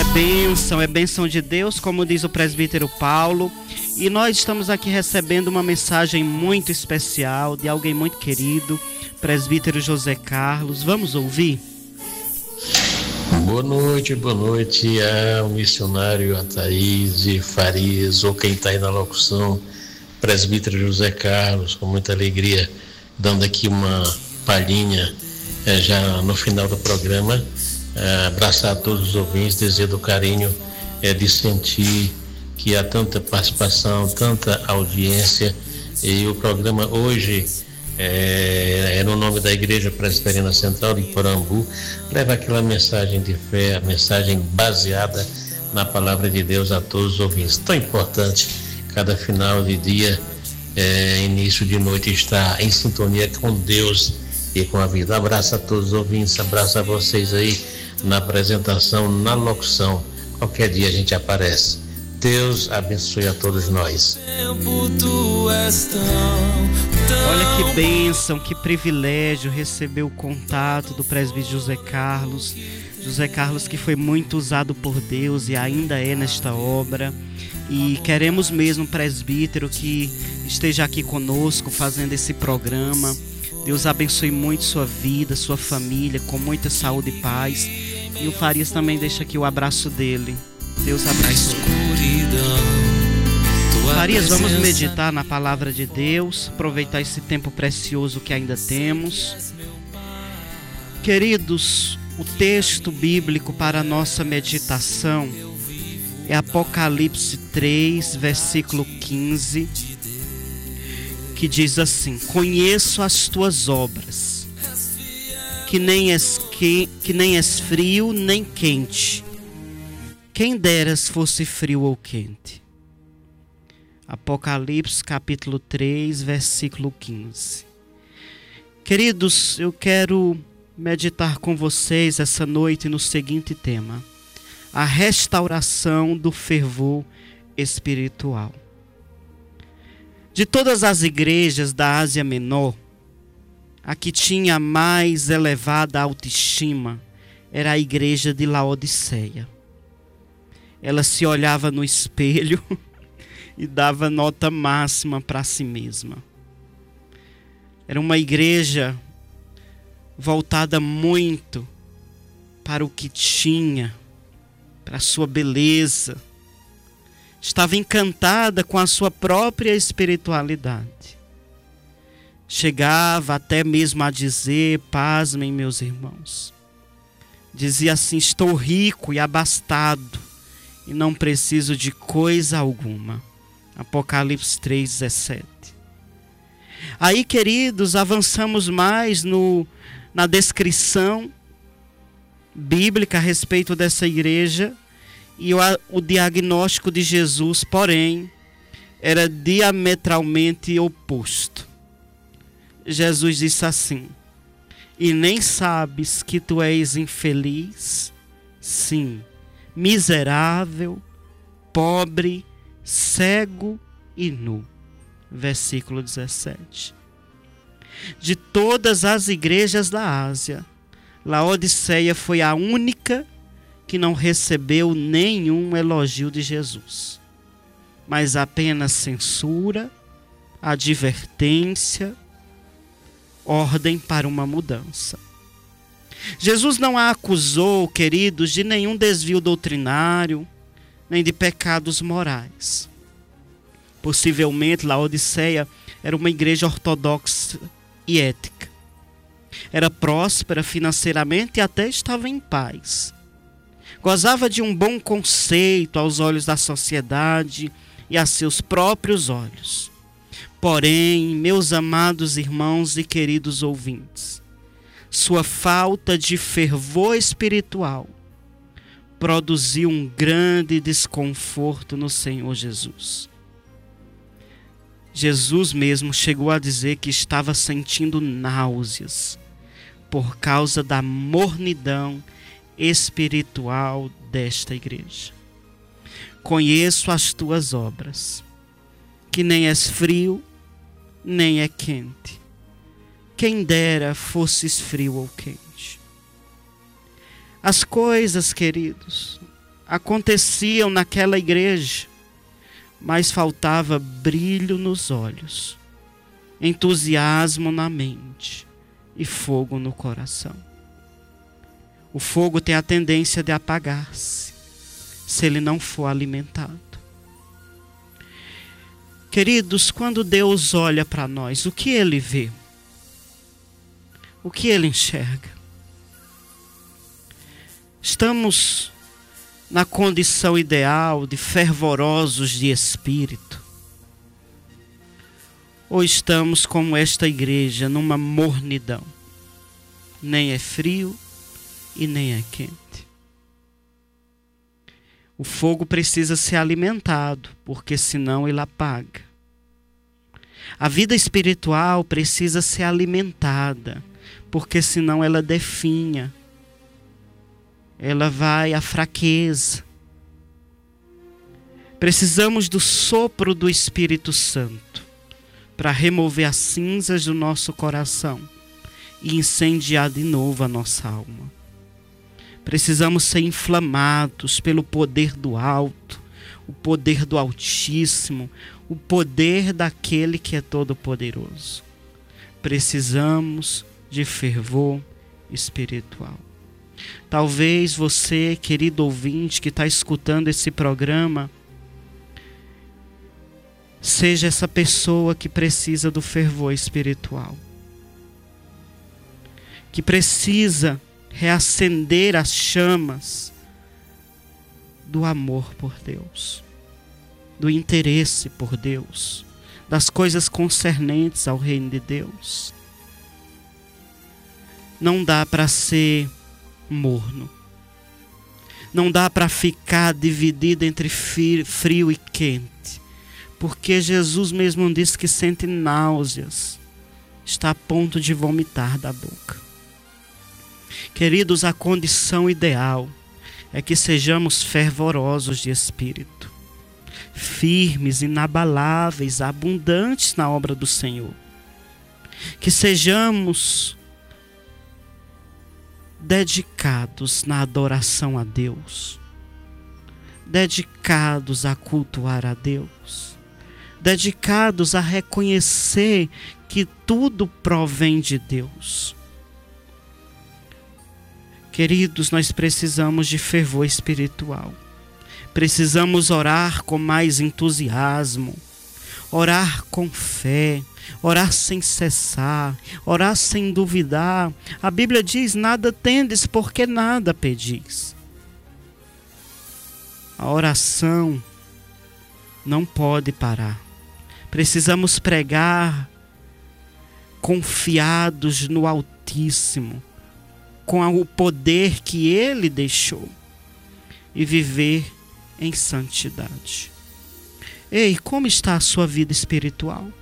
bênção, é bênção de Deus, como diz o presbítero Paulo. E nós estamos aqui recebendo uma mensagem muito especial de alguém muito querido, presbítero José Carlos. Vamos ouvir? Boa noite ao missionário, a Thaís Farias, ou quem está aí na locução, presbítero José Carlos, com muita alegria, dando aqui uma palhinha já no final do programa. Abraçar a todos os ouvintes, dizer do carinho de sentir que há tanta participação, tanta audiência, e o programa hoje é no nome da Igreja Presbiteriana Central de Porambu, leva aquela mensagem de fé, a mensagem baseada na palavra de Deus a todos os ouvintes. Tão importante cada final de dia, início de noite, estar em sintonia com Deus e com a vida. Abraço a todos os ouvintes, abraço a vocês aí na apresentação, na locução. Qualquer dia a gente aparece. Deus abençoe a todos nós. Olha que bênção, que privilégio receber o contato do presbítero José Carlos. José Carlos, que foi muito usado por Deus e ainda é nesta obra. E queremos mesmo, presbítero, que esteja aqui conosco fazendo esse programa. Deus abençoe muito sua vida, sua família, com muita saúde e paz. E o Farias também deixa aqui o abraço dele. Deus abençoe. Farias, vamos meditar na palavra de Deus, aproveitar esse tempo precioso que ainda temos. Queridos, o texto bíblico para a nossa meditação é Apocalipse 3, versículo 15, que diz assim: conheço as tuas obras, que nem és frio nem quente. Quem deras fosse frio ou quente. Apocalipse capítulo 3, versículo 15. Queridos, eu quero meditar com vocês essa noite no seguinte tema: a restauração do fervor espiritual. De todas as igrejas da Ásia Menor, a que tinha a mais elevada autoestima era a igreja de Laodiceia. Ela se olhava no espelho e dava nota máxima para si mesma. Era uma igreja voltada muito para o que tinha, para a sua beleza. Estava encantada com a sua própria espiritualidade. Chegava até mesmo a dizer, pasmem meus irmãos, dizia assim: estou rico e abastado e não preciso de coisa alguma. Apocalipse 3,17. Aí, queridos, avançamos mais na descrição bíblica a respeito dessa igreja, e o diagnóstico de Jesus, porém, era diametralmente oposto. Jesus disse assim: e nem sabes que tu és infeliz? Sim, miserável, pobre, cego e nu. Versículo 17. De todas as igrejas da Ásia, Laodiceia foi a única que não recebeu nenhum elogio de Jesus, mas apenas censura, advertência, ordem para uma mudança. Jesus não a acusou, queridos, de nenhum desvio doutrinário, nem de pecados morais. Possivelmente, Laodiceia era uma igreja ortodoxa e ética. Era próspera financeiramente e até estava em paz. Gozava de um bom conceito aos olhos da sociedade e a seus próprios olhos. Porém, meus amados irmãos e queridos ouvintes, sua falta de fervor espiritual produziu um grande desconforto no Senhor Jesus. Jesus mesmo chegou a dizer que estava sentindo náuseas por causa da mornidão espiritual desta igreja. Conheço as tuas obras, que nem és frio, nem é quente. Quem dera fosses frio ou quente. As coisas, queridos, aconteciam naquela igreja, mas faltava brilho nos olhos, entusiasmo na mente e fogo no coração. O fogo tem a tendência de apagar-se se ele não for alimentado. Queridos, quando Deus olha para nós, o que Ele vê? O que Ele enxerga? Estamos na condição ideal de fervorosos de espírito? Ou estamos como esta igreja, numa mornidão? Nem é frio e nem é quente. O fogo precisa ser alimentado, porque senão ele apaga. A vida espiritual precisa ser alimentada, porque senão ela definha. Ela vai à fraqueza. Precisamos do sopro do Espírito Santo para remover as cinzas do nosso coração e incendiar de novo a nossa alma. Precisamos ser inflamados pelo poder do alto, o poder do Altíssimo, o poder daquele que é todo-poderoso. Precisamos de fervor espiritual. Talvez você, querido ouvinte, que está escutando esse programa, seja essa pessoa que precisa do fervor espiritual, que precisa reacender as chamas do amor por Deus, do interesse por Deus, das coisas concernentes ao reino de Deus. Não dá para ser morno. Não dá para ficar dividido entre frio e quente, porque Jesus mesmo disse que sente náuseas, está a ponto de vomitar da boca. Queridos, a condição ideal é que sejamos fervorosos de espírito, firmes, inabaláveis, abundantes na obra do Senhor. Que sejamos dedicados na adoração a Deus, dedicados a cultuar a Deus, dedicados a reconhecer que tudo provém de Deus. Queridos, nós precisamos de fervor espiritual. Precisamos orar com mais entusiasmo, orar com fé, orar sem cessar, orar sem duvidar. A Bíblia diz: nada tendes porque nada pedis. A oração não pode parar. Precisamos pregar confiados no Altíssimo, com o poder que Ele deixou, e viver em santidade. Ei, como está a sua vida espiritual?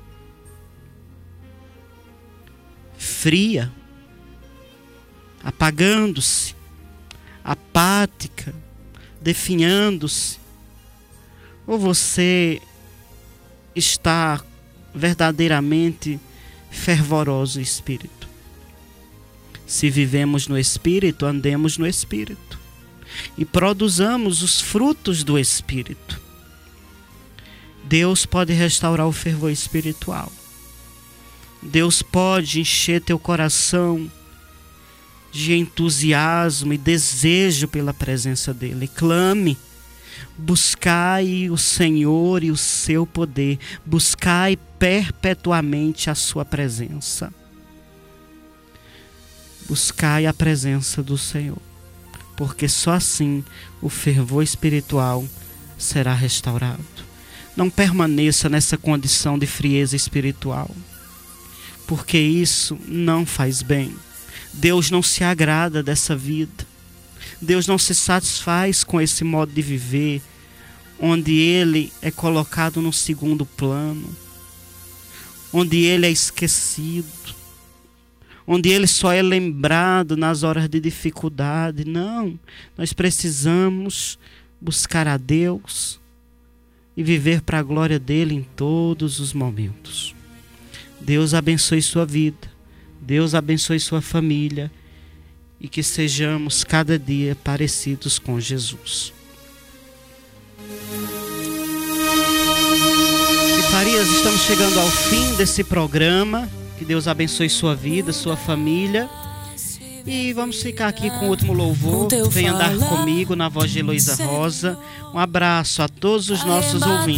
Fria, apagando-se, apática, definhando-se? Ou você está verdadeiramente fervoroso em espírito? Se vivemos no Espírito, andemos no Espírito e produzamos os frutos do Espírito. Deus pode restaurar o fervor espiritual. Deus pode encher teu coração de entusiasmo e desejo pela presença dEle. Clame, buscai o Senhor e o seu poder, buscai perpetuamente a sua presença. Buscai a presença do Senhor, porque só assim o fervor espiritual será restaurado. Não permaneça nessa condição de frieza espiritual, porque isso não faz bem. Deus não se agrada dessa vida. Deus não se satisfaz com esse modo de viver, onde Ele é colocado no segundo plano, onde Ele é esquecido, onde Ele só é lembrado nas horas de dificuldade. Não, nós precisamos buscar a Deus e viver para a glória dEle em todos os momentos. Deus abençoe sua vida, Deus abençoe sua família, e que sejamos cada dia parecidos com Jesus. E Farias, estamos chegando ao fim desse programa. Que Deus abençoe sua vida, sua família. E vamos ficar aqui com o último louvor. Vem andar comigo, na voz de Heloísa Rosa. Um abraço a todos os nossos ouvintes.